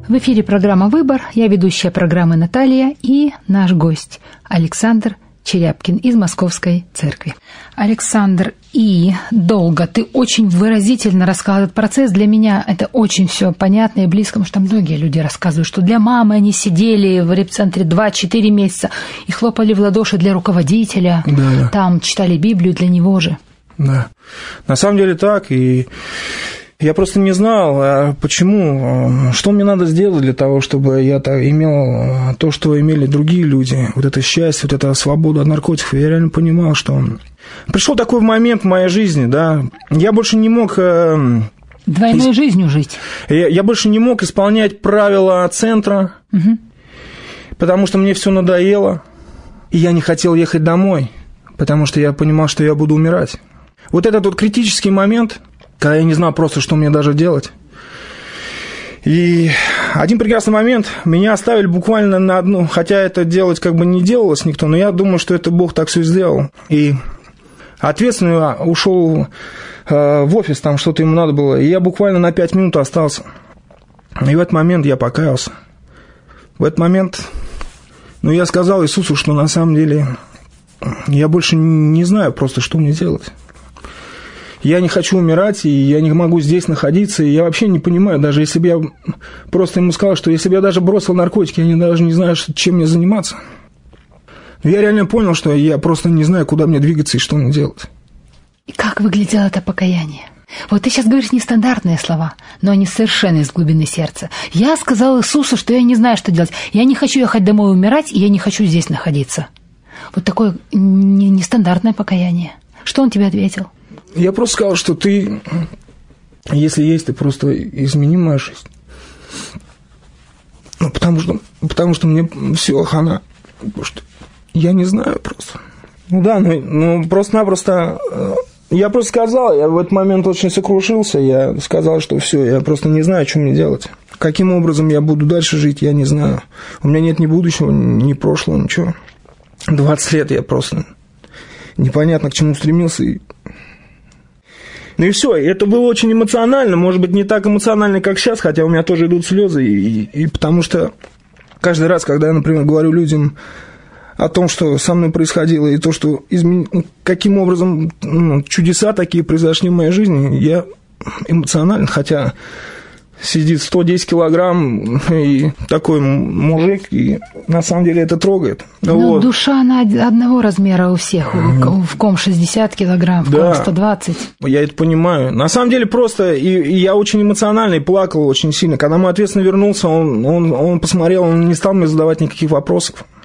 В эфире программа «Выбор». Я ведущая программы Наталья и наш гость Александр Черяпкин из Московской церкви. Александр, и долго ты очень выразительно рассказал этот процесс. Для меня это очень все понятно и близко, потому что многие люди рассказывают, что для мамы они сидели в репцентре 2-4 месяца и хлопали в ладоши для руководителя, да. Там читали Библию для него же. Да, на самом деле так, и я просто не знал, почему, что мне надо сделать для того, чтобы я имел то, что имели другие люди, вот это счастье, вот эта свобода от наркотиков. Я реально понимал, что пришел такой момент в моей жизни, да, я больше не мог... Двойной жизнью жить. Я больше не мог исполнять правила центра, потому что мне все надоело, и я не хотел ехать домой, потому что я понимал, что я буду умирать. Вот этот вот критический момент... когда я не знал просто, что мне даже делать. И один прекрасный момент меня оставили буквально на одну, хотя это делать как бы не делалось никто, но я думаю, что это Бог так все сделал. И ответственно ушел в офис, там что-то ему надо было, и я буквально на 5 минут остался. И в этот момент я покаялся. В этот момент, я сказал Иисусу, что на самом деле я больше не знаю просто, что мне делать. Я не хочу умирать, и я не могу здесь находиться, и я вообще не понимаю, даже если бы я просто ему сказал, что если бы я даже бросил наркотики, я даже не знаю, чем мне заниматься. Но я реально понял, что я просто не знаю, куда мне двигаться и что мне делать. И как выглядело это покаяние? Вот ты сейчас говоришь нестандартные слова, но они совершенно из глубины сердца. Я сказал Иисусу, что я не знаю, что делать. Я не хочу ехать домой умирать, и я не хочу здесь находиться. Вот такое нестандартное покаяние. Что он тебе ответил? Я просто сказал, что ты, если есть, ты просто измени мою жизнь. Потому что мне все хана. Потому что я не знаю просто. Просто-напросто... Я просто сказал, я в этот момент очень сокрушился. Я сказал, что все, я просто не знаю, что мне делать. Каким образом я буду дальше жить, я не знаю. У меня нет ни будущего, ни прошлого, ничего. 20 лет я просто непонятно к чему стремился. И все, это было очень эмоционально, может быть, не так эмоционально, как сейчас, хотя у меня тоже идут слезы, и потому что каждый раз, когда я, например, говорю людям о том, что со мной происходило, и то, что каким образом чудеса такие произошли в моей жизни, я эмоционален, хотя сидит 110 килограмм и такой мужик, и на самом деле это трогает. Вот. Душа она одного размера у всех, в ком 60 килограмм, в ком 120. Я это понимаю. На самом деле просто, и я очень эмоциональный, плакал очень сильно. Когда мой ответственный вернулся, он посмотрел, он не стал мне задавать никаких вопросов.